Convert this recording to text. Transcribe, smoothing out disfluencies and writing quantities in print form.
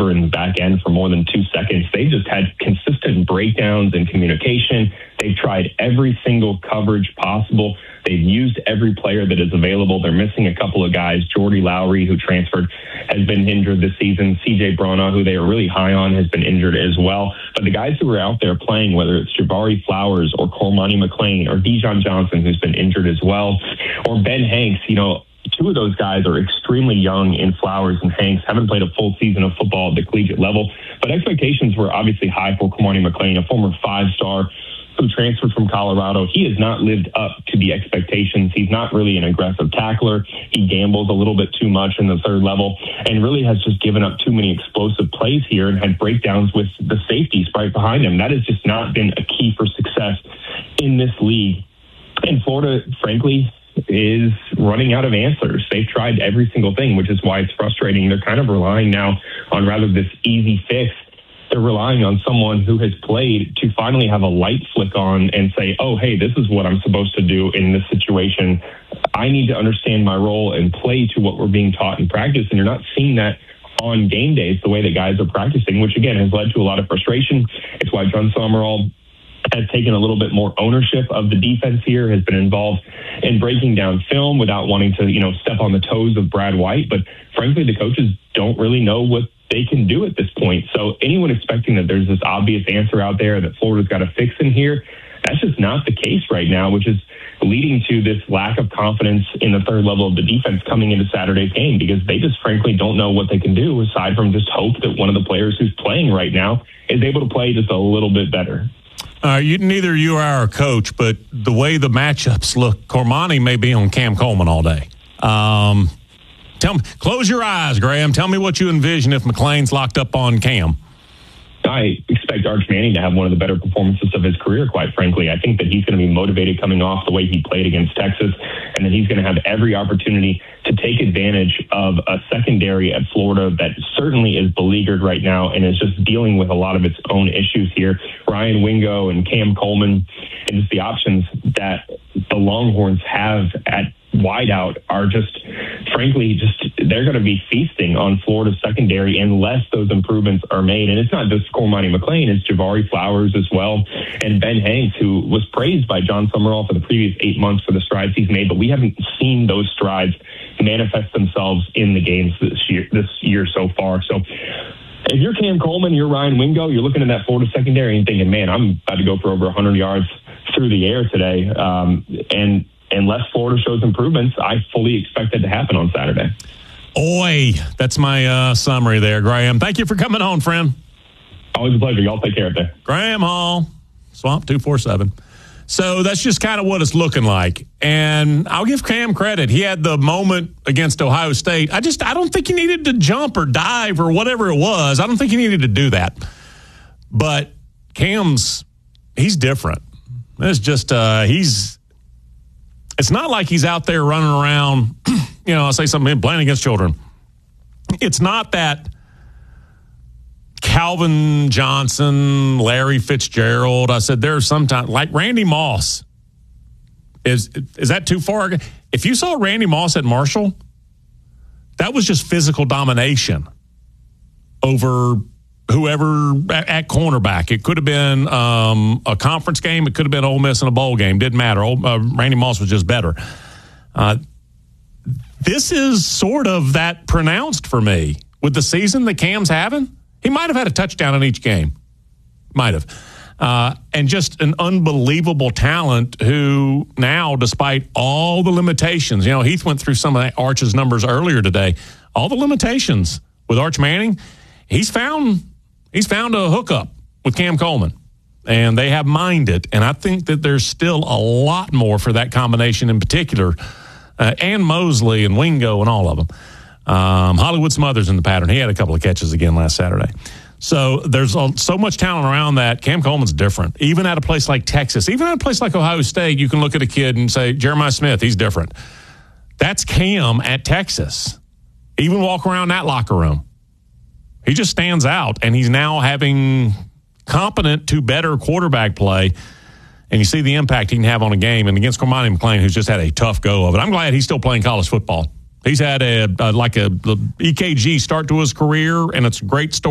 cover in the back end for more than 2 seconds. They just had consistent breakdowns in communication. They've tried every single coverage possible. They've used every player that is available. They're missing a couple of guys. Jordy Lowry, who transferred, has been injured this season. CJ Brana, who they are really high on, has been injured as well. But the guys who are out there playing, whether it's Jabari Flowers or Cormani McClain or Dijon Johnson, who's been injured as well, or Ben Hanks, two of those guys are extremely young in Flowers and Hanks, haven't played a full season of football at the collegiate level. But expectations were obviously high for Cormani McClain, a former 5-star who transferred from Colorado. He has not lived up to the expectations. He's not really an aggressive tackler. He gambles a little bit too much in the third level and really has just given up too many explosive plays here and had breakdowns with the safeties right behind him. That has just not been a key for success in this league. And Florida, frankly, is running out of answers. They've tried every single thing, which is why it's frustrating. They're kind of relying now on rather this easy fix. They're relying on someone who has played to finally have a light flick on and say, oh, hey, this is what I'm supposed to do in this situation. I need to understand my role and play to what we're being taught in practice. And you're not seeing that on game days the way that guys are practicing, which, again, has led to a lot of frustration. It's why John Summerall has taken a little bit more ownership of the defense here, has been involved in breaking down film without wanting to, step on the toes of Brad White. But frankly, the coaches don't really know what they can do at this point. So anyone expecting that there's this obvious answer out there that Florida's got a fix in here, that's just not the case right now, which is leading to this lack of confidence in the third level of the defense coming into Saturday's game, because they just frankly don't know what they can do aside from just hope that one of the players who's playing right now is able to play just a little bit better. Neither you or I are a coach, but the way the matchups look, Cormani may be on Cam Coleman all day. Tell me, close your eyes, Graham. Tell me what you envision if McClain's locked up on Cam. I expect Arch Manning to have one of the better performances of his career, quite frankly. I think that he's going to be motivated coming off the way he played against Texas, and that he's going to have every opportunity to take advantage of a secondary at Florida that certainly is beleaguered right now and is just dealing with a lot of its own issues here. Ryan Wingo and Cam Coleman, and just the options that the Longhorns have at wideout are just, frankly, they're going to be feasting on Florida's secondary unless those improvements are made. And it's not just Cormani McClain, it's Jabari Flowers as well, and Ben Hanks, who was praised by John Summerall for the previous 8 months for the strides he's made, but we haven't seen those strides manifest themselves in the games this year so far. So if you're Cam Coleman, you're Ryan Wingo, you're looking at that Florida secondary and thinking, man, I'm about to go for over 100 yards through the air today. And unless Florida shows improvements, I fully expect that to happen on Saturday. Oi, that's my summary there, Graham. Thank you for coming on, friend. Always a pleasure. Y'all take care of it. Graham Hall, Swamp 247. So that's just kind of what it's looking like. And I'll give Cam credit. He had the moment against Ohio State. I don't think he needed to jump or dive or whatever it was. I don't think he needed to do that. But he's different. It's just, it's not like he's out there running around, I'll say something, playing against children. It's not that Calvin Johnson, Larry Fitzgerald. I said there's sometimes, like Randy Moss. Is that too far? If you saw Randy Moss at Marshall, that was just physical domination over whoever at cornerback. It could have been a conference game. It could have been Ole Miss in a bowl game. Didn't matter. Randy Moss was just better. This is sort of that pronounced for me. With the season that Cam's having, he might have had a touchdown in each game. Might have. And just an unbelievable talent who now, despite all the limitations, Heath went through some of Arch's numbers earlier today. All the limitations with Arch Manning, he's found a hookup with Cam Coleman, and they have mined it. And I think that there's still a lot more for that combination in particular, and Mosley and Wingo and all of them. Hollywood Smothers in the pattern. He had a couple of catches again last Saturday. So there's so much talent around that. Cam Coleman's different. Even at a place like Texas, even at a place like Ohio State, you can look at a kid and say, Jeremiah Smith, he's different. That's Cam at Texas. Even walk around that locker room. He just stands out, and he's now having competent to better quarterback play, and you see the impact he can have on a game. And against Cormani McClain, who's just had a tough go of it. I'm glad he's still playing college football. He's had a EKG start to his career, and it's a great story.